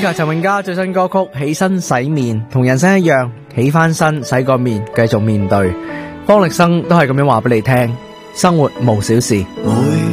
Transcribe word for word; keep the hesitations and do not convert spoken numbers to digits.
Mika 陳詠嘉最新歌曲《起身洗面》，同人生一樣，起翻身洗個面，繼續面對。方力申都係咁樣話俾你聽，生活無小事。 每